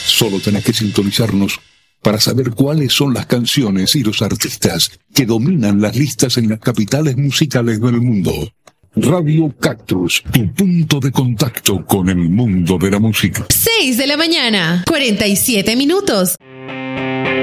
Solo tenés que sintonizarnos para saber cuáles son las canciones y los artistas que dominan las listas en las capitales musicales del mundo. Radio Cactus, tu punto de contacto con el mundo de la música. 6 de la mañana, 47 minutos.